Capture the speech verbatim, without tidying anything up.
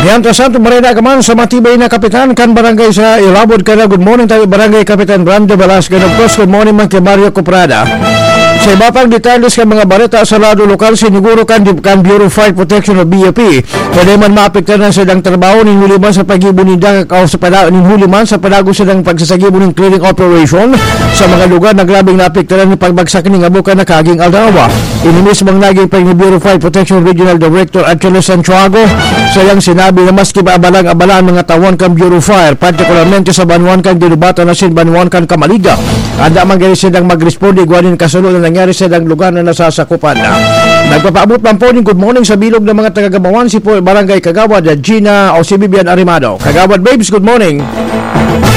Yan ta Santo Marina kaman sa matibay na kapitan kan barangay sa Ilabod kana. Good morning tayo barangay Kapitan Brando Velasquez. Of course, good morning man kay Mario Coprada. Sa iba pang detalles ka mga balita sa lado lokal, siniguro kan, kan Bureau of Fire Protection o B F P. Pwede man maapektahan silang trabaho ni huliman sa pag-ibo ni o sa padago ni huliman sa padago silang pagsasagibo ng clearing operation sa mga lugar na grabing naapektahan ni pagbagsak ni Abuka na Kaging Aldawa. Inimis mang naging pag ni Bureau of Fire Protection Regional Director Achilles Santiago sayang sinabi na maski maabalang-abalaan mga tawon kan Bureau of Fire, particularmente sa Banuan kan Dirubata na sin Banuan kan Kamaliga. Anda man gani silang mag-responde guwanin kasunod na nangyari sa ilang lugar na nasasakupan na. Nagpapaabot man po ng good morning sa bilog ng mga taga-Gabawan si po Barangay Kagawad, Gina o si Bibian Arimado. Kagawad babes, good morning.